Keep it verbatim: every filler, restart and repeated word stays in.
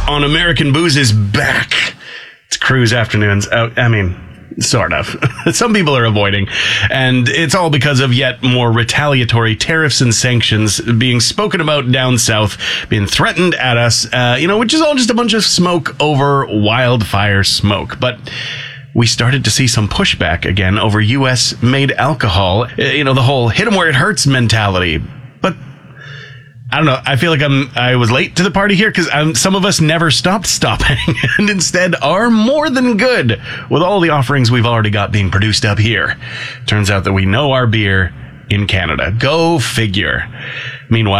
on American Booze is back. It's cruise afternoons. Uh, I mean, sort of. Some people are avoiding. And it's all because of yet more retaliatory tariffs and sanctions being spoken about down south, being threatened at us, uh, you know, which is all just a bunch of smoke over wildfire smoke. But we started to see some pushback again over U S made alcohol. Uh, you know, the whole hit 'em where it hurts mentality. But I don't know. I feel like I'm, I was late to the party here because some of us never stopped stopping and instead are more than good with all the offerings we've already got being produced up here. Turns out that we know our beer in Canada. Go figure. Meanwhile,